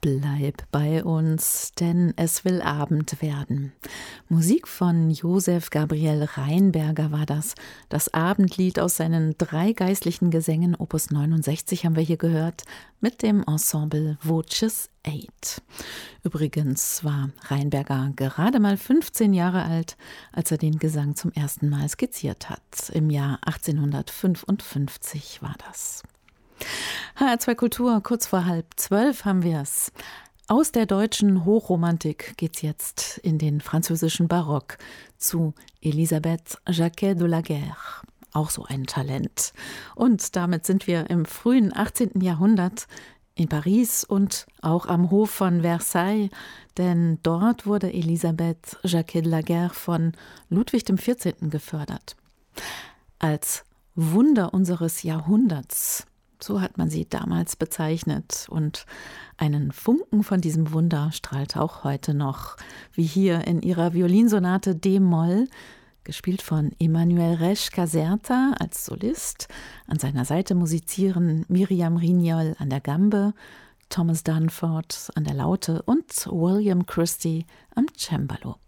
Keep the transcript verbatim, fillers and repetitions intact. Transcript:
Bleib bei uns, denn es will Abend werden. Musik von Josef Gabriel Rheinberger war das. Das Abendlied aus seinen drei geistlichen Gesängen, Opus neunundsechzig, haben wir hier gehört, mit dem Ensemble Voces Eight. Übrigens war Rheinberger gerade mal fünfzehn Jahre alt, als er den Gesang zum ersten Mal skizziert hat. Im Jahr achtzehnhundertfünfundfünfzig war das. H R zwei Kultur, kurz vor halb zwölf haben wir es. Aus der deutschen Hochromantik geht's jetzt in den französischen Barock zu Elisabeth Jacquet de la Guerre. Auch so ein Talent. Und damit sind wir im frühen achtzehnten Jahrhundert in Paris und auch am Hof von Versailles, denn dort wurde Elisabeth Jacquet de la Guerre von Ludwig dem vierzehnten gefördert. Als Wunder unseres Jahrhunderts. So hat man sie damals bezeichnet. Und einen Funken von diesem Wunder strahlt auch heute noch, wie hier in ihrer Violinsonate D-Moll, gespielt von Emmanuel Resch-Caserta als Solist. An seiner Seite musizieren Miriam Rignol an der Gambe, Thomas Dunford an der Laute und William Christie am Cembalo.